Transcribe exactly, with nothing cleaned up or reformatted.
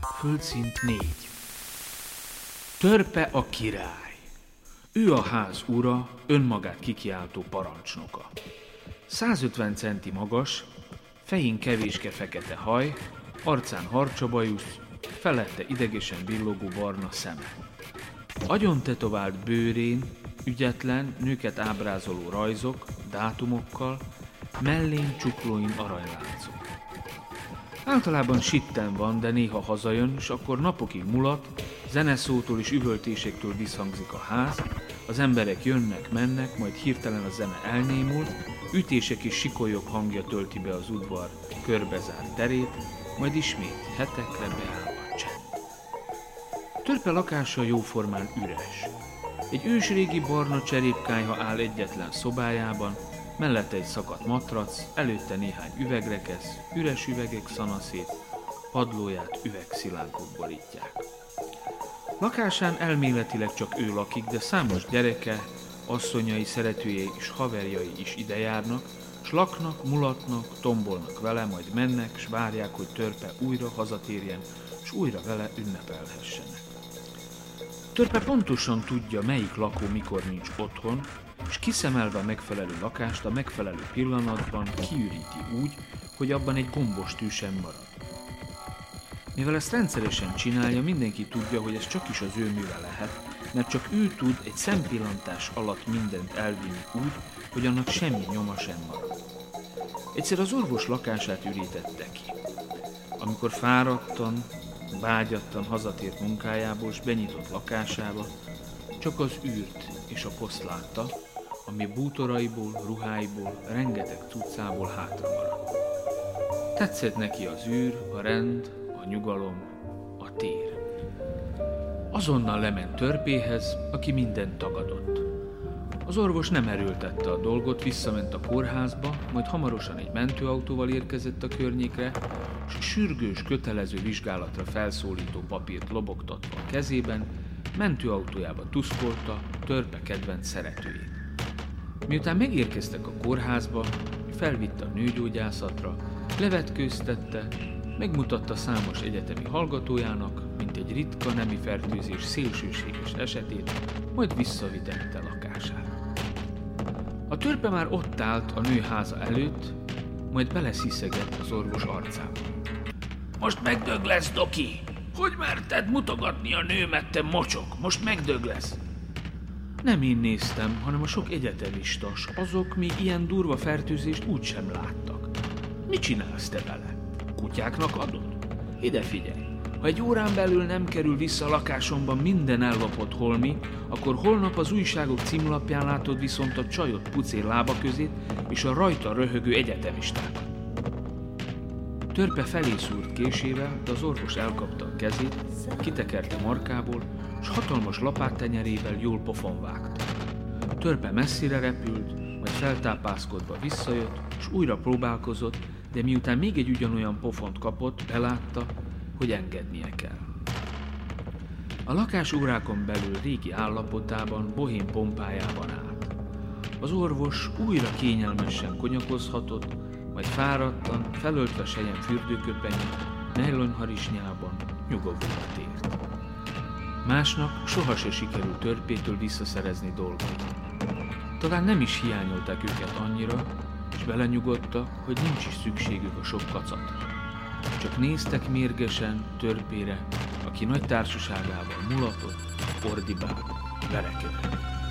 Földszint négy. Törpe a király. Ő a ház ura, önmagát kikiáltó parancsnoka. százötven centi magas, fején kevéske fekete haj, arcán harcsabajusz, felette idegesen villogó barna szeme. Agyon tetovált bőrén ügyetlen, nőket ábrázoló rajzok, dátumokkal, mellén csuklóin aranyláncok. Általában sitten van, de néha hazajön, s akkor napokig mulat, zeneszótól és üvöltésektől visszhangzik a ház, az emberek jönnek, mennek, majd hirtelen a zene elnémul, ütések és sikolyok hangja tölti be az udvar körbezárt terét, majd ismét hetekre beáll a csend. Törpe lakása jóformán üres. Egy ősrégi barna cserépkályha áll egyetlen szobájában, mellette egy szakadt matrac, előtte néhány üvegrekesz, üres üvegek szanaszét, padlóját üvegszilánkok borítják. Lakásán elméletileg csak ő lakik, de számos gyereke, asszonyai, szeretőjei és haverjai is idejárnak, s laknak, mulatnak, tombolnak vele, majd mennek, s várják, hogy Törpe újra hazatérjen, s újra vele ünnepelhessenek. Törpe pontosan tudja, melyik lakó mikor nincs otthon, és kiszemelve a megfelelő lakást a megfelelő pillanatban kiüríti úgy, hogy abban egy gombos tű sem marad. Mivel ezt rendszeresen csinálja, mindenki tudja, hogy ez csak is az ő műve lehet, mert csak ő tud egy szempillantás alatt mindent elvinni úgy, hogy annak semmi nyoma sem marad. Egyszer az orvos lakását ürítette ki. Amikor fáradtan, vágyattan hazatért munkájából, s benyitott lakásába, csak az űrt és a poszt látta, ami bútoraiból, ruháiból, rengeteg cuccából hátra maradt. Tetszett neki az űr, a rend, a nyugalom, a tér. Azonnal lement Törpéhez, aki mindent tagadott. Az orvos nem erőltette a dolgot, visszament a kórházba, majd hamarosan egy mentőautóval érkezett a környékre, és sürgős, kötelező vizsgálatra felszólító papírt lobogtatva a kezében, mentőautójába tuszkolta Törpe kedvenc szeretőjét. Miután megérkeztek a kórházba, felvitte a nőgyógyászatra, levetkőztette, megmutatta számos egyetemi hallgatójának, mint egy ritka nemi fertőzés szélsőséges esetét, majd visszavitette lakására. A Törpe már ott állt a nő háza előtt, majd belesziszegett az orvos arcába. Most megdög lesz, Doki! Hogy merted mutogatni a nőmet, te mocsok? Most megdög lesz! Nem én néztem, hanem a sok egyetemista, s azok még ilyen durva fertőzést úgysem láttak. Mit csinálsz te vele? Kutyáknak adod? Ide figyelj! Ha egy órán belül nem kerül vissza a lakásomban minden ellopott holmi, akkor holnap az újságok címlapján látod viszont a csajot pucér lába közét és a rajta röhögő egyetemistákat. Törpe felé szúrt késével, de az orvos elkapta a kezét, kitekerte markából, s hatalmas lapáttenyerével jól pofon vágta. Törpe messzire repült, majd feltápászkodva visszajött, s újra próbálkozott, de miután még egy ugyanolyan pofont kapott, belátta, hogy engednie kell. A lakás órákon belül régi állapotában, bohém pompájában állt. Az orvos újra kényelmesen konyakozhatott, majd fáradtan, felöltve sejem fürdőköpenyét, nejlonharisnyában nyugovóra tért. Másnap sohasem sikerült Törpétől visszaszerezni dolgot. Talán nem is hiányolták őket annyira, és belenyugodtak, hogy nincs is szükségük a sok kacatra. Csak néztek mérgesen Törpére, aki nagy társaságával mulatott, ordibált, verekedett.